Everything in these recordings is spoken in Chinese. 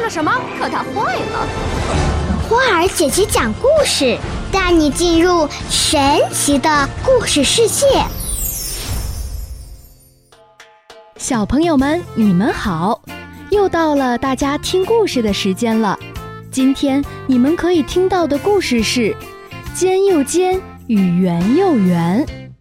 了什么？可他坏了。 花儿姐姐讲故事，带你进入神奇的故事世界。 小朋友们，你们好，又到了大家听故事的时间了。今天你们可以听到的故事是《尖又尖与圆又圆》。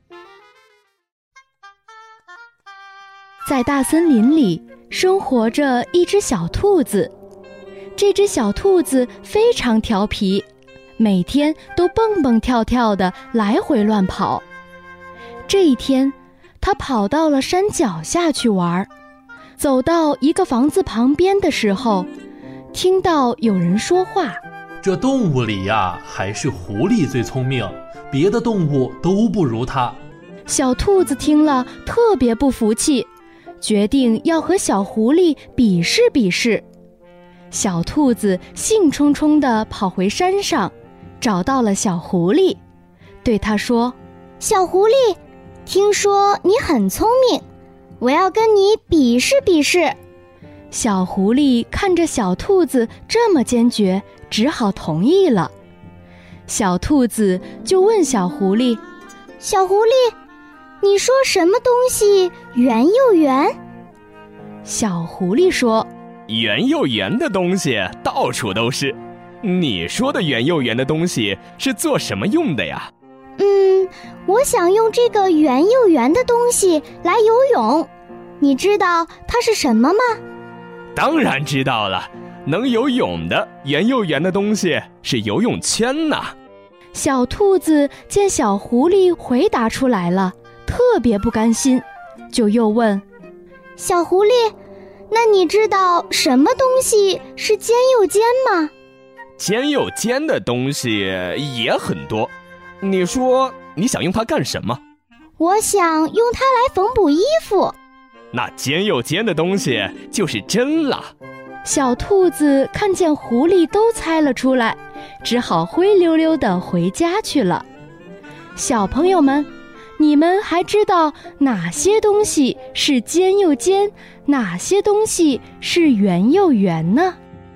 在大森林里生活着一只小兔子，这只小兔子非常调皮，每天都蹦蹦跳跳地来回乱跑。这一天，它跑到了山脚下去玩，走到一个房子旁边的时候，听到有人说话： 这动物里呀，还是狐狸最聪明，别的动物都不如它。 小兔子听了特别不服气，决定要和小狐狸比试比试。小兔子兴冲冲地跑回山上，找到了小狐狸，对它说： 小狐狸，听说你很聪明，我要跟你比试比试。 小狐狸看着小兔子这么坚决，只好同意了。小兔子就问小狐狸： 小狐狸，你说什么东西圆又圆？ 小狐狸说： 圆又圆的东西到处都是，你说的圆又圆的东西是做什么用的呀？ 我想用这个圆又圆的东西来游泳，你知道它是什么吗？ 当然知道了，能游泳的圆又圆的东西是游泳圈呐。 小兔子见小狐狸回答出来了，特别不甘心，就又问： 小狐狸，那你知道什么东西是尖又尖吗？ 尖又尖的东西也很多，你说你想用它干什么？ 我想用它来缝补衣服。 那尖又尖的东西就是针了。 小兔子看见狐狸都猜了出来，只好灰溜溜地回家去了。小朋友们，你们还知道哪些东西是尖又尖，哪些东西是圆又圆呢？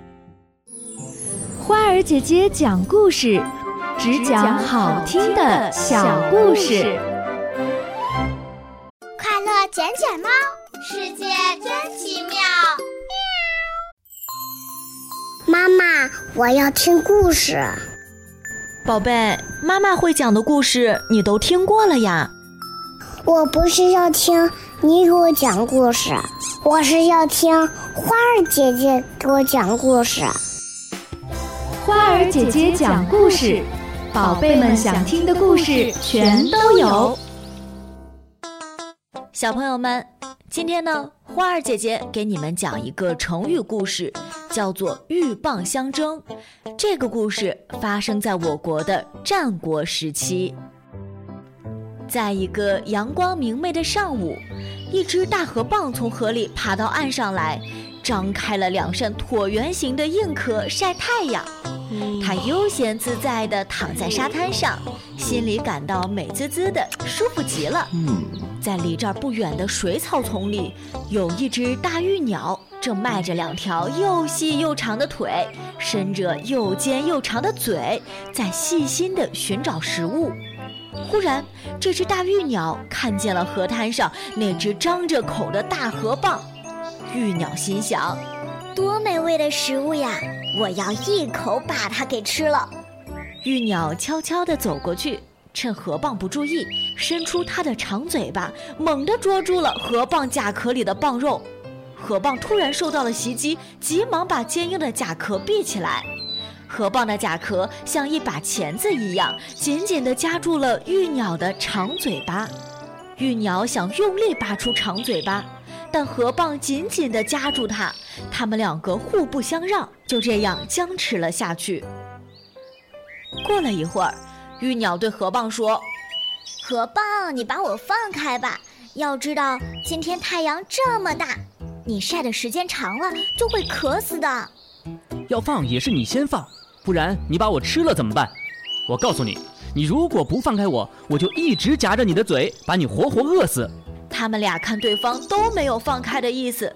花儿姐姐讲故事，只讲好听的小故事。 快乐捡捡猫， 世界真奇妙。 妈妈，我要听故事。 宝贝，妈妈会讲的故事你都听过了呀。 我不是要听你给我讲故事，我是要听花儿姐姐给我讲故事。 花儿姐姐讲故事，宝贝们想听的故事全都有。 小朋友们，今天呢，花儿姐姐给你们讲一个成语故事，叫做鹬蚌相争。这个故事发生在我国的战国时期。在一个阳光明媚的上午，一只大河蚌从河里爬到岸上来，张开了两扇椭圆形的硬壳晒太阳。它悠闲自在地躺在沙滩上，心里感到美滋滋的，舒服极了。在离这儿不远的水草丛里，有一只大玉鸟，正迈着两条又细又长的腿，伸着又尖又长的嘴，在细心地寻找食物。忽然，这只大玉鸟看见了河滩上那只张着口的大河蚌。玉鸟心想： 多美味的食物呀，我要一口把它给吃了。 玉鸟悄悄地走过去，趁河蚌不注意，伸出它的长嘴巴，猛地捉住了河蚌甲壳里的蚌肉。河蚌突然受到了袭击，急忙把坚硬的甲壳闭起来。河蚌的甲壳像一把钳子一样，紧紧地夹住了玉鸟的长嘴巴。玉鸟想用力拔出长嘴巴，但河蚌紧紧地夹住它，它们两个互不相让，就这样僵持了下去。过了一会儿，玉鸟对河蚌说： 河蚌，你把我放开吧，要知道今天太阳这么大，你晒的时间长了就会渴死的。 要放也是你先放，不然你把我吃了怎么办？我告诉你，你如果不放开我，我就一直夹着你的嘴，把你活活饿死。 他们俩看对方都没有放开的意思，